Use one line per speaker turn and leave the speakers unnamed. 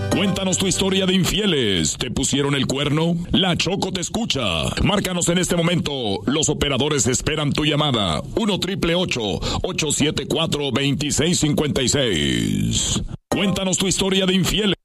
Cuéntanos tu historia de infieles. ¿Te pusieron el cuerno? La Choco te escucha. Márcanos en este momento. Los operadores esperan tu llamada. 1-888-874-2656. Cuéntanos tu historia de infieles.